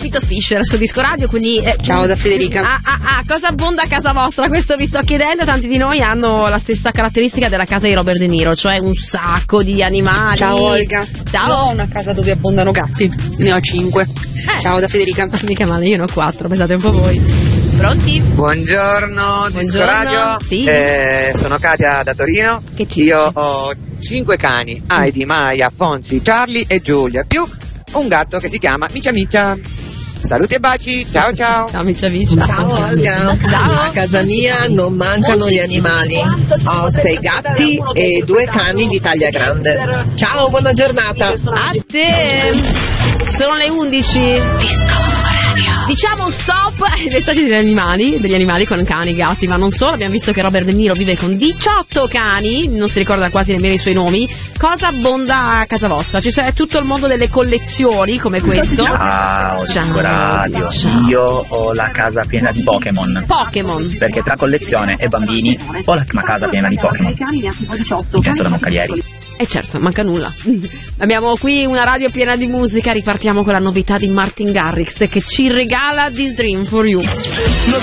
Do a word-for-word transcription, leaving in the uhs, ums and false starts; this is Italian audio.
Fito Fisher su Disco Radio, quindi eh, ciao da Federica. Ah, ah, ah, cosa abbonda a casa vostra? Questo vi sto chiedendo. Tanti di noi hanno la stessa caratteristica della casa di Robert De Niro, cioè un sacco di animali. Ciao Olga. Ciao. Io ho una casa dove abbondano gatti, ne ho cinque. Eh. Ciao da Federica. Mica male, io ne ho quattro, pensate un po' voi. Pronti? Buongiorno, Disco Radio. Sì. Eh, sono Katia da Torino. Che cicci. Io ho cinque cani, Heidi, Maya, Fonzi, Charlie e Giulia, più un gatto che si chiama Micia Micia. Saluti e baci, ciao ciao. Ciao Micia Micia. Ciao Olga. Ciao. A casa mia non mancano gli animali. Ho sei gatti e due cani di taglia grande. Ciao, buona giornata. A te. Sono le undici. Diciamo stop ai messaggi degli animali, degli animali con cani, gatti, ma non solo. Abbiamo visto che Robert De Niro vive con diciotto cani, non si ricorda quasi nemmeno i suoi nomi. Cosa abbonda a casa vostra? Cioè, c'è tutto il mondo delle collezioni come questo? Ciao, Disco Radio. Ciao. Io ho la casa piena di Pokémon. Pokémon. Perché tra collezione e bambini ho la una casa piena di Pokémon. Penso da Moncalieri. E eh certo, manca nulla. Abbiamo qui una radio piena di musica, ripartiamo con la novità di Martin Garrix che ci regala This Dream for You.